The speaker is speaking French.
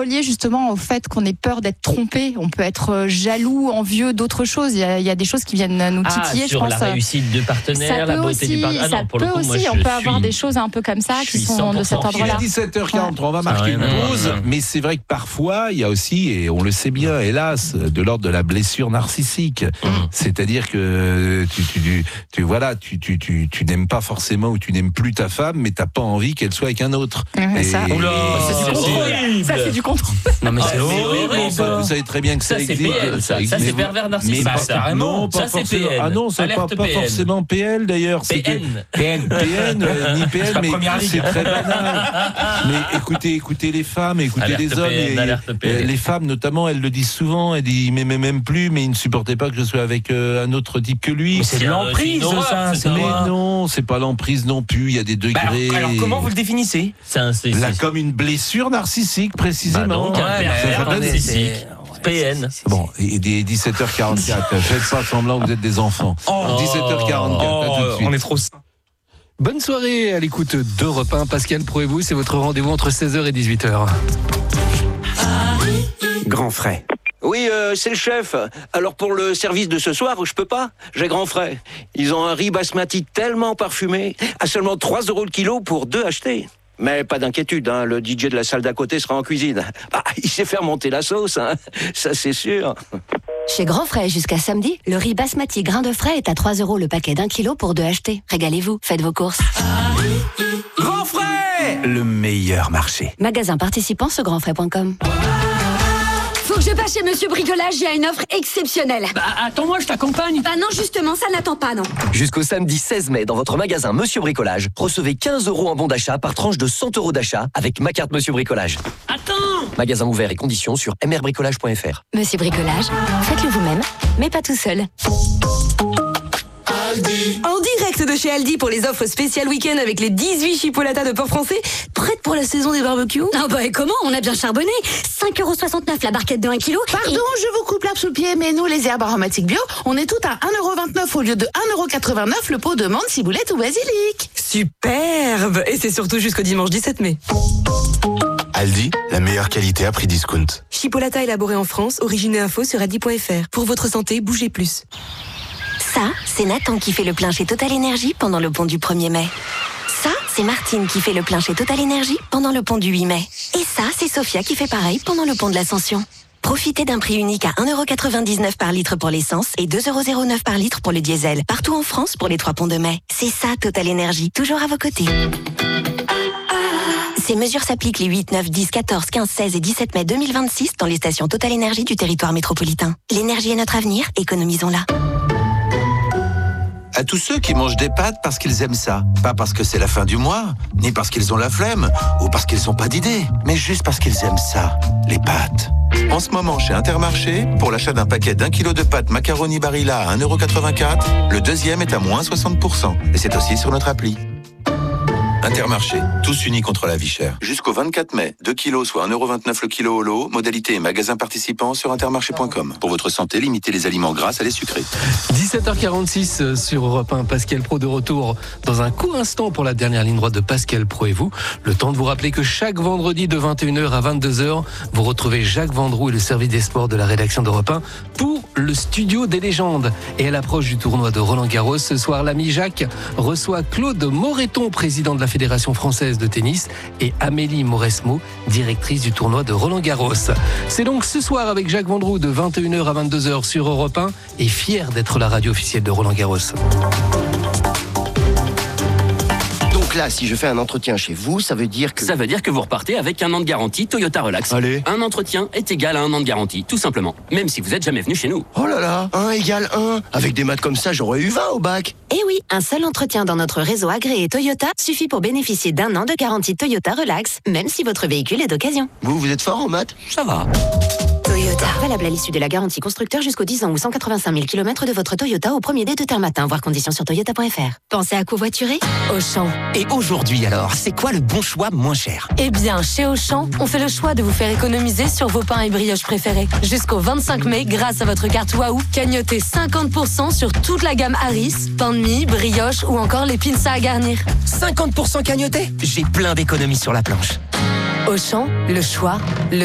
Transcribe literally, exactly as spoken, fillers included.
relié justement au fait qu'on ait peur d'être trompé. On peut être jaloux, envieux d'autres choses. Il y a, il y a des choses qui viennent nous titiller. Ah, sur je pense, la réussite de partenaire, la beauté aussi, du partenaire. Ah ça non, pour peut le coup, moi, aussi. je on peut avoir suis... des choses un peu comme ça qui sont de cet ordre-là. Il est dix-sept heures quarante-trois, on va marquer une pause. Mais c'est vrai que parfois, il y a aussi, et on le sait bien, hélas, de l'ordre de la blessure narcissique. Mmh. C'est-à-dire que tu, tu, tu, tu voilà, tu, tu, tu, tu n'aimes pas forcément ou tu n'aimes plus ta femme, mais t'as pas envie qu'elle soit avec un autre. Mmh, et, ça. Oula, et, ça, c'est horrible. Ça c'est du contrôle. Non mais c'est ah, horrible. ça. Vous savez très bien que ça, ça existe. C'est P L, ça, ça c'est pervers narcissique. Bah, carrément. Non, pas ça c'est forcément. P N. Ah non, c'est pas, pas forcément P L d'ailleurs. P N. P N. P N, euh, ni P N, mais c'est très banal. Mais écoutez, écoutez les femmes, écoutez alerte les hommes. P N, et, et, les femmes notamment, elles le disent souvent. Elles disent, mais même plus, mais il ne supportait pas que je sois avec euh, un autre type que lui. Mais c'est de l'emprise, ça. C'est mais non, c'est pas l'emprise non plus. Il y a des degrés. Bah, alors, alors comment vous le définissez? C'est un, c'est, Là, c'est... comme une blessure narcissique, précisément. Bah donc, un pervers narcissique. P N. Bon, et dix-sept heures quarante-quatre. Faites pas semblant que vous êtes des enfants. Oh, dix-sept heures quarante-quatre. Oh, à tout de suite. on est trop sains. Bonne soirée à l'écoute d'Europe un. Pascal Pro et vous, c'est votre rendez-vous entre seize heures et dix-huit heures. Grand frais. Oui, euh, c'est le chef. Alors pour le service de ce soir, je peux pas. J'ai grand frais. Ils ont un riz basmati tellement parfumé, à seulement trois euros le kilo pour deux achetés. Mais pas d'inquiétude, hein, le D J de la salle d'à côté sera en cuisine. Bah, il sait faire monter la sauce, hein, ça c'est sûr. Chez Grand Frais, jusqu'à samedi, le riz basmati grain de frais est à trois euros le paquet d'un kilo pour deux achetés. Régalez-vous, faites vos courses. Grand frais, le meilleur marché. Magasin participant sur grand frais point com. Faut que je passe chez Monsieur Bricolage, il y a une offre exceptionnelle. Bah attends-moi, je t'accompagne. Bah non, justement, ça n'attend pas, non. Jusqu'au samedi seize mai, dans votre magasin Monsieur Bricolage, recevez quinze euros en bon d'achat par tranche de cent euros d'achat avec ma carte Monsieur Bricolage. Attends. Magasin ouvert et conditions sur m r bricolage point f r. Monsieur Bricolage, faites-le vous-même, mais pas tout seul. Aldi. En direct de chez Aldi pour les offres spéciales week-end avec les dix-huit chipolatas de porc français, prêtes pour la saison des barbecues. Ah bah et comment? On a bien charbonné. cinq euros soixante-neuf la barquette de un kilo. Pardon, et... je vous coupe l'herbe sous le pied, mais nous, les herbes aromatiques bio, on est toutes à un euro vingt-neuf au lieu de un euro quatre-vingt-neuf le pot de menthe, ciboulette ou basilic. Superbe. Et c'est surtout jusqu'au dimanche dix-sept mai. Aldi, la meilleure qualité à prix discount. Chipolata élaboré en France, origine et info sur aldi point f r. Pour votre santé, bougez plus. Ça, c'est Nathan qui fait le plein chez Total Énergie pendant le pont du premier mai. Ça, c'est Martine qui fait le plein chez Total Énergie pendant le pont du huit mai. Et ça, c'est Sophia qui fait pareil pendant le pont de l'Ascension. Profitez d'un prix unique à un euro quatre-vingt-dix-neuf par litre pour l'essence et deux euros zéro neuf par litre pour le diesel. Partout en France pour les trois ponts de mai. C'est ça, Total Énergie, toujours à vos côtés. Ces mesures s'appliquent les huit, neuf, dix, quatorze, quinze, seize et dix-sept mai deux mille vingt-six dans les stations Total Énergie du territoire métropolitain. L'énergie est notre avenir, économisons-la. À tous ceux qui mangent des pâtes parce qu'ils aiment ça. Pas parce que c'est la fin du mois, ni parce qu'ils ont la flemme, ou parce qu'ils n'ont pas d'idée, mais juste parce qu'ils aiment ça, les pâtes. En ce moment, chez Intermarché, pour l'achat d'un paquet d'un kilo de pâtes macaroni Barilla à un euro quatre-vingt-quatre, le deuxième est à moins soixante pour cent. Et c'est aussi sur notre appli. Intermarché, tous unis contre la vie chère. Jusqu'au vingt-quatre mai, deux kilos soit un euro vingt-neuf le kilo au lot, modalité et magasin participant sur intermarché point com. Pour votre santé, limitez les aliments gras à les sucrés. dix-sept heures quarante-six sur Europe un, Pascal Pro de retour dans un court instant pour la dernière ligne droite de Pascal Pro et vous. Le temps de vous rappeler que chaque vendredi de vingt et une heures à vingt-deux heures, vous retrouvez Jacques Vendroux et le service des sports de la rédaction d'Europe un pour le studio des légendes. Et à l'approche du tournoi de Roland-Garros, ce soir, l'ami Jacques reçoit Claude Moreton, président de la Fédération française de tennis, et Amélie Mauresmo, directrice du tournoi de Roland-Garros. C'est donc ce soir avec Jacques Vendroux de vingt et une heures à vingt-deux heures sur Europe un et fier d'être la radio officielle de Roland-Garros. Donc là, si je fais un entretien chez vous, ça veut dire que... Ça veut dire que vous repartez avec un an de garantie Toyota Relax. Allez. Un entretien est égal à un an de garantie, tout simplement. Même si vous êtes jamais venu chez nous. Oh là là, un égale un. Avec des maths comme ça, j'aurais eu vingt au bac. Eh oui, un seul entretien dans notre réseau agréé Toyota suffit pour bénéficier d'un an de garantie Toyota Relax, même si votre véhicule est d'occasion. Vous, vous êtes fort en maths? Ça va. Toyota. Valable à l'issue de la garantie constructeur jusqu'aux dix ans ou cent quatre-vingt-cinq mille kilomètres de votre Toyota au premier dé de terme matin, voir conditions sur toyota point f r. Pensez à covoiturer? Auchan. Et aujourd'hui alors, c'est quoi le bon choix moins cher? Eh bien, chez Auchan, on fait le choix de vous faire économiser sur vos pains et brioches préférés. Jusqu'au vingt-cinq mai, grâce à votre carte Waouh, cagnotez cinquante pour cent sur toute la gamme Harris, pain de mie, brioche ou encore les pinces à garnir. cinquante pour cent cagnoté? J'ai plein d'économies sur la planche. Auchan, le choix, le